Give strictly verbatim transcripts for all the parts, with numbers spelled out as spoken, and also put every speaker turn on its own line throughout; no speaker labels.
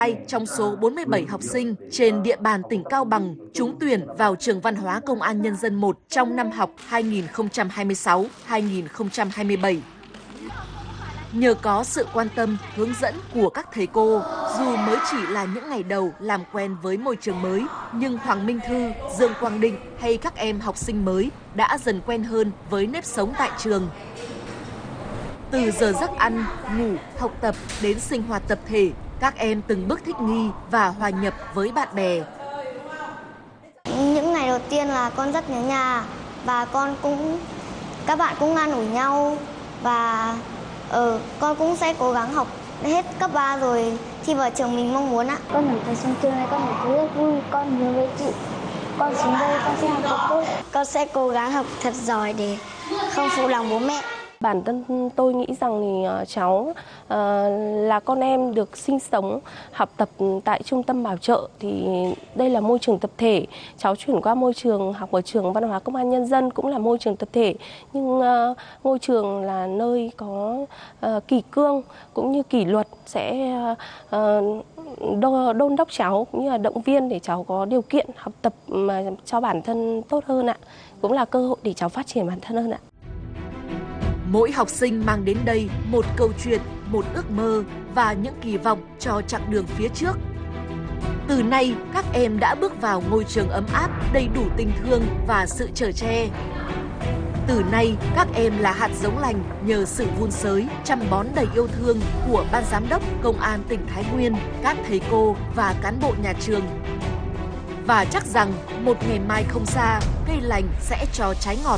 Trong số bốn mươi bảy học sinh trên địa bàn tỉnh Cao Bằng trúng tuyển vào trường Văn hóa Công an Nhân dân một trong năm học hai nghìn không trăm hai mươi sáu hai nghìn không trăm hai mươi bảy. Nhờ có sự quan tâm, hướng dẫn của các thầy cô, dù mới chỉ là những ngày đầu làm quen với môi trường mới, nhưng Hoàng Minh Thư, Dương Quang Định hay các em học sinh mới đã dần quen hơn với nếp sống tại trường. Từ giờ giấc ăn, ngủ, học tập đến sinh hoạt tập thể, các em từng bước thích nghi và hòa nhập với bạn bè.
Những ngày đầu tiên là con rất nhớ nhà và con cũng các bạn cũng an ủi nhau và ờ, con cũng sẽ cố gắng học hết cấp ba rồi thi vào trường mình mong muốn ạ.
Con ở tại sân trường này con thấy rất vui, con nhớ với chị. Con xuống đây con sẽ học thật tốt.
Con sẽ cố gắng học thật giỏi để không phụ lòng bố mẹ.
Bản thân tôi nghĩ rằng thì cháu uh, là con em được sinh sống, học tập tại trung tâm bảo trợ thì đây là môi trường tập thể. Cháu chuyển qua môi trường học ở trường Văn hóa Công an Nhân dân cũng là môi trường tập thể. Nhưng uh, ngôi trường là nơi có uh, kỷ cương cũng như kỷ luật sẽ uh, đôn đốc cháu cũng như là động viên để cháu có điều kiện học tập mà cho bản thân tốt hơn ạ. Cũng là cơ hội để cháu phát triển bản thân hơn ạ.
Mỗi học sinh mang đến đây một câu chuyện, một ước mơ và những kỳ vọng cho chặng đường phía trước. Từ nay, các em đã bước vào ngôi trường ấm áp, đầy đủ tình thương và sự chở che. Từ nay, các em là hạt giống lành nhờ sự vun sới, chăm bón đầy yêu thương của Ban Giám đốc Công an tỉnh Thái Nguyên, các thầy cô và cán bộ nhà trường. Và chắc rằng một ngày mai không xa, cây lành sẽ cho trái ngọt.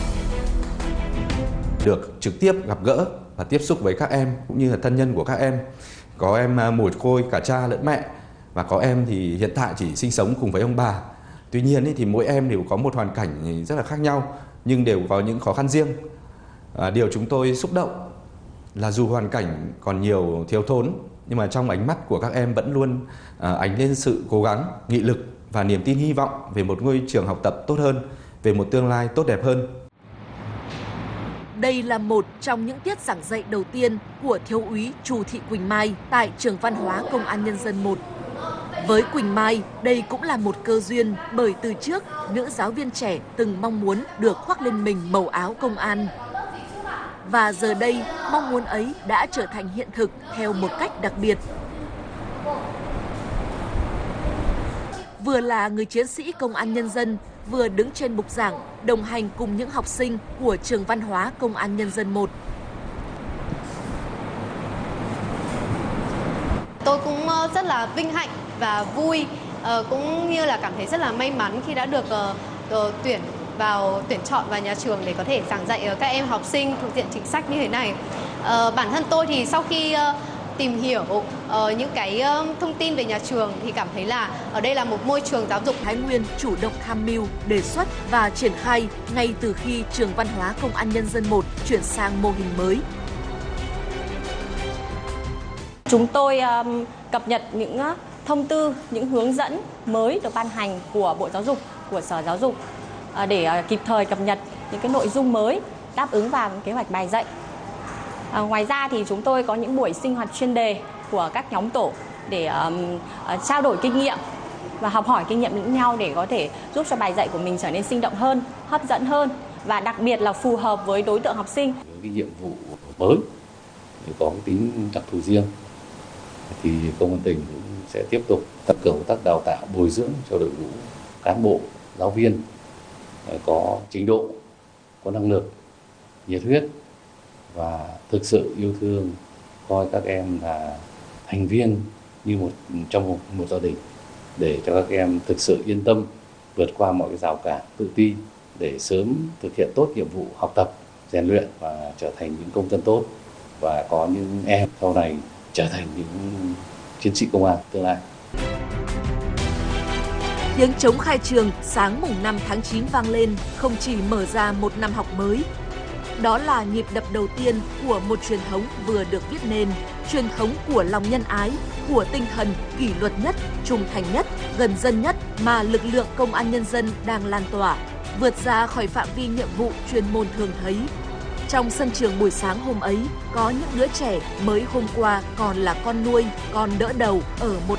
Được trực tiếp gặp gỡ và tiếp xúc với các em cũng như là thân nhân của các em. Có em mồ côi cả cha lẫn mẹ và có em thì hiện tại chỉ sinh sống cùng với ông bà. Tuy nhiên thì mỗi em đều có một hoàn cảnh rất là khác nhau nhưng đều có những khó khăn riêng. Điều chúng tôi xúc động là dù hoàn cảnh còn nhiều thiếu thốn nhưng mà trong ánh mắt của các em vẫn luôn ánh lên sự cố gắng, nghị lực và niềm tin hy vọng về một ngôi trường học tập tốt hơn, về một tương lai tốt đẹp hơn.
Đây là một trong những tiết giảng dạy đầu tiên của Thiếu úy Trù Thị Quỳnh Mai tại trường Văn hóa Công an Nhân dân một. Với Quỳnh Mai, đây cũng là một cơ duyên bởi từ trước, nữ giáo viên trẻ từng mong muốn được khoác lên mình màu áo công an. Và giờ đây, mong muốn ấy đã trở thành hiện thực theo một cách đặc biệt. Vừa là người chiến sĩ Công an Nhân dân, vừa đứng trên bục giảng, đồng hành cùng những học sinh của trường Văn hóa Công an Nhân dân một.
Tôi cũng rất là vinh hạnh và vui, cũng như là cảm thấy rất là may mắn khi đã được uh, tuyển vào tuyển chọn vào nhà trường để có thể giảng dạy các em học sinh thuộc diện chính sách như thế này. Uh, bản thân tôi thì sau khi uh, tìm hiểu uh, những cái uh, thông tin về nhà trường thì cảm thấy là ở đây là một môi trường giáo dục.
Thái Nguyên chủ động tham mưu, đề xuất và triển khai ngay từ khi trường Văn hóa Công an Nhân dân một chuyển sang mô hình mới.
Chúng tôi um, cập nhật những uh, thông tư, những hướng dẫn mới được ban hành của Bộ Giáo dục, của Sở Giáo dục uh, để uh, kịp thời cập nhật những cái nội dung mới đáp ứng vào kế hoạch bài dạy. À, ngoài ra thì chúng tôi có những buổi sinh hoạt chuyên đề của các nhóm tổ để um, uh, trao đổi kinh nghiệm và học hỏi kinh nghiệm lẫn nhau để có thể giúp cho bài dạy của mình trở nên sinh động hơn, hấp dẫn hơn và đặc biệt là phù hợp với đối tượng học sinh.
Cái nhiệm vụ mới có cái tính đặc thù riêng thì Công an tỉnh cũng sẽ tiếp tục tăng cường công tác đào tạo, bồi dưỡng cho đội ngũ cán bộ, giáo viên có trình độ, có năng lực, nhiệt huyết và thực sự yêu thương, coi các em là thành viên như một trong một, một gia đình, để cho các em thực sự yên tâm vượt qua mọi cái rào cản, tự ti để sớm thực hiện tốt nhiệm vụ học tập, rèn luyện và trở thành những công dân tốt, và có những em sau này trở thành những chiến sĩ công an tương lai.
Tiếng trống khai trường sáng mùng năm tháng chín vang lên không chỉ mở ra một năm học mới. Đó là nhịp đập đầu tiên của một truyền thống vừa được viết nên, truyền thống của lòng nhân ái, của tinh thần kỷ luật nhất, trung thành nhất, gần dân nhất mà lực lượng Công an Nhân dân đang lan tỏa, vượt ra khỏi phạm vi nhiệm vụ chuyên môn thường thấy. Trong sân trường buổi sáng hôm ấy, có những đứa trẻ mới hôm qua còn là con nuôi, con đỡ đầu ở một